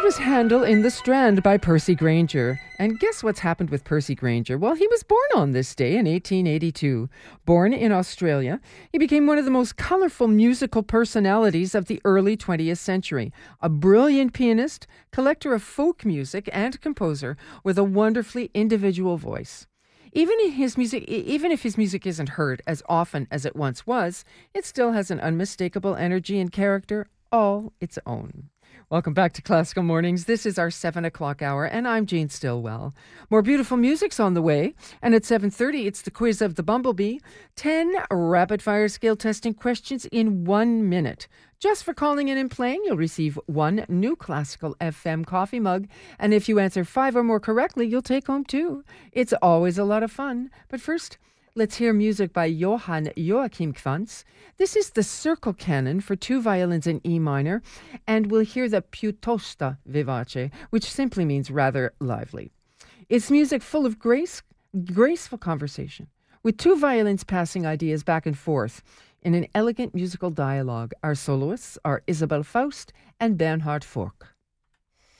That was Handel in the Strand by Percy Grainger. And guess what's happened with Percy Grainger? Well, he was born on this day in 1882. Born in Australia, he became one of the most colorful musical personalities of the early 20th century. A brilliant pianist, collector of folk music, and composer with a wonderfully individual voice. Even if his music isn't heard as often as it once was, it still has an unmistakable energy and character all its own. Welcome back to Classical Mornings. This is our 7 o'clock hour, and I'm Jane Stillwell. More beautiful music's on the way, and at 7:30, it's the quiz of the Bumblebee. 10 rapid-fire skill testing questions in 1 minute. Just for calling in and playing, you'll receive 1 new Classical FM coffee mug, and if you answer 5 or more correctly, you'll take home 2. It's always a lot of fun. But first, let's hear music by Johann Joachim Quantz. This is the Circle Canon for 2 violins in E minor, and we'll hear the Piuttosto Vivace, which simply means rather lively. It's music full of graceful conversation, with 2 violins passing ideas back and forth in an elegant musical dialogue. Our soloists are Isabel Faust and Bernhard Fork.